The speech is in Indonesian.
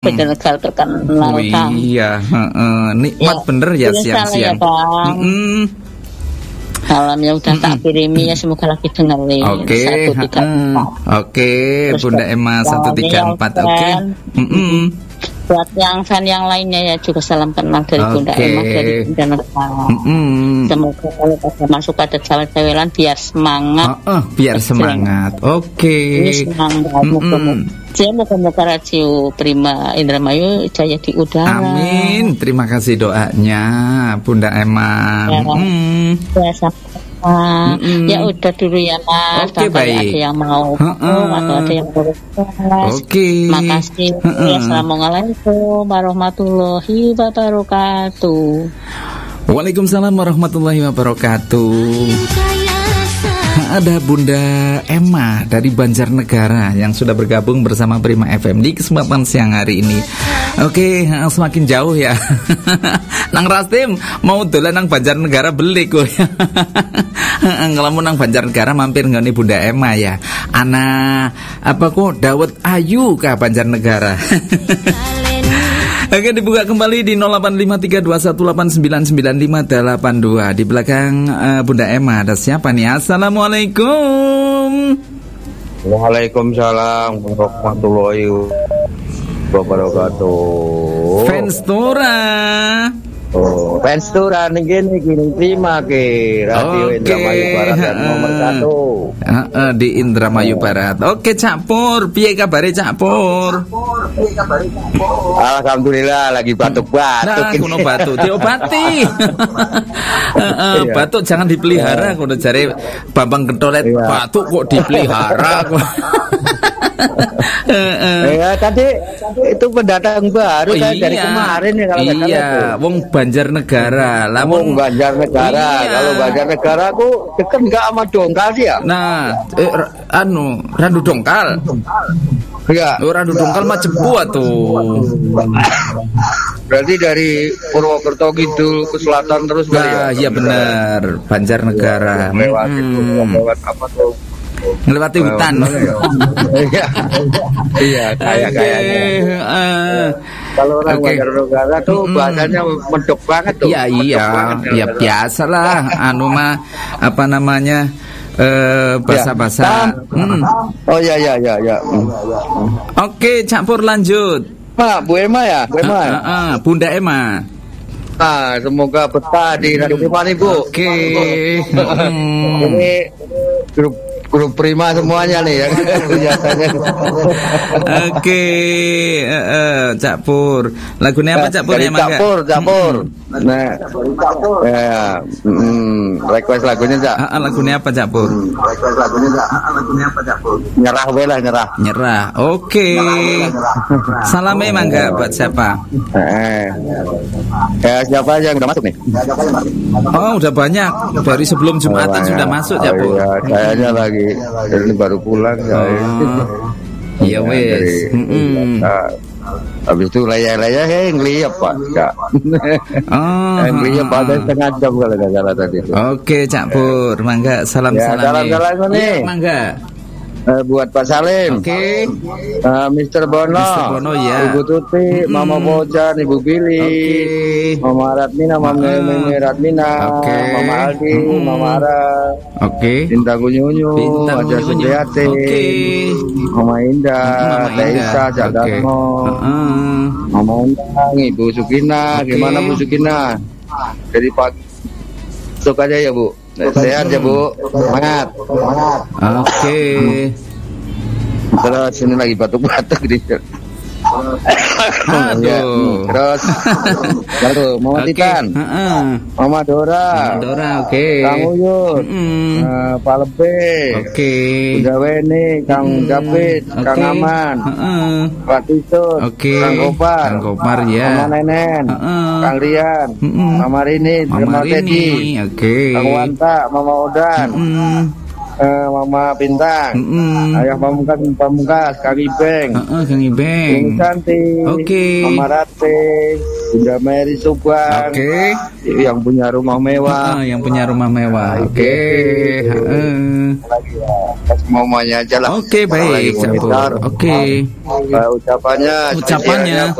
bener terkenal Kang. Iya, nikmat ya, bener ya siang-siang. Salam yang udah tak kirimi ya semoga lagi dengerin. Oke, oke, Bunda Emma 134. Oke. Buat yang fan yang lainnya ya juga salam kenal dari Bunda Emma dari Bunda Negara. Semoga kalau pada masuk pada jalan jalan biar semangat. Biar semangat. Oke. Ini semangat. Saya moga-moga Radio Prima Indramayu jaya di udara. Amin. Terima kasih doanya Bunda Emma. Ya, ya udah dulu ya Mas. Oke, baik. Ada yang mau atau ada yang mau. Oke. Makasih. Assalamualaikum warahmatullahi wabarakatuh. Waalaikumsalam warahmatullahi wabarakatuh. Ada Bunda Emma dari Banjarnegara yang sudah bergabung bersama Prima FM di kesempatan siang hari ini. Oke, semakin jauh ya. Nang Rastim mau dolan nang Banjarnegara beli kok. Kalau mau nang Banjarnegara mampir nggak nih Bunda Emma ya. Ana apa kok Dawet Ayu ke Banjarnegara. Oke, dibuka kembali di 085321899582. Di belakang Bunda Emma ada siapa nih? Assalamualaikum. Waalaikumsalam warahmatullahi wabarakatuh. Fans Tora. Fans Tora gini terima ke Radio Indramayu Barat yang nomor 1. Di Indramayu Barat. Oke, Cak Pur, piye kabare Cak Pur? Alhamdulillah lagi batuk-batuk. Nah, kuno batuk diobati. Batuk jangan dipelihara, kuno jare Bambang Kentolet. Batuk kok dipelihara. Ya tadi itu pendatang baru kan dari kemarin ya kalau wong Banjarnegara. Wong Banjarnegara. Kalau Banjarnegara aku deket enggak sama Dongkal sih ya? Nah, Randu Dongkal. Iya. Randu Dongkal mah Cepu tuh. Berarti dari Purwokerto Kidul ke selatan terus ya? Iya benar, Banjarnegara. Lewat apa tuh? Melewati hutan. Iya, kayak. Kalau orang Banjarnegara tuh bahasanya medok banget tuh. Iya, ya biasalah. Mah apa namanya? Bahasa-bahasa. Oh ya. Oke, Cak Pur lanjut. Bu Emma ya, Bunda Emma. Semoga betah di Radio Prima nih Bu. Oke. Ini grup Prima semuanya nih ya biasanya. Oke, Cak Pur. Lagunya apa Cak Pur ya, Cak Pur. Nah, ya, request lagunya Cak. Lagunya apa Cak Pur? Nyerah lah, nyerah. Oke. Salamnya mangga buat siapa? Ya siapa yang udah masuk nih? Oh, udah banyak. Dari sebelum Jumatan sudah masuk Cak Pur. Iya, kayaknya lagi ini baru pulang Iya wes. Habis itu laya-laya ngeliyap Pak Kak. Ngeliyap ada setengah jam kalau nggak salah tadi. Oke Cak Pur, mangga salam nih. nih. Mangga. Buat Pak Salim, Mr. Bono, ya. Ibu Tuti, Mama Bojan, Ibu Billy, Mama Ratmina, Mama Ratmina, Mama Aldi, Mama Ara, Indah Gunyunyu, Aja Supriyati, Mama Indah, Daisa, Jadarno, Mama Undang, Ibu Sukina, gimana Bu Sukina? Jadi Pak masuk aja ya Bu. Sehat ya Bu, semangat. Oke. Terus ini lagi batuk-batuk di. Terus baru Mama Titan, Mama Dora, Kang Uyut, Pak Lebe, Bunda Weni, Kang Japit, Kang Aman, Pak Tisut, Kang Gopar, Mama Nenen, Kang Rian, Mama Rini, Mama Teddy, Kang Wanta, Mama Odan, Mama Bintang, Ayah Pamungkas, Kang Ibeng, Kang Ibeng, Cantik, Mama Rate, Bunda Mary Subang, yang punya rumah mewah, Oke. Semuanya aja lah. Oke, baik. Oke. Ucapannya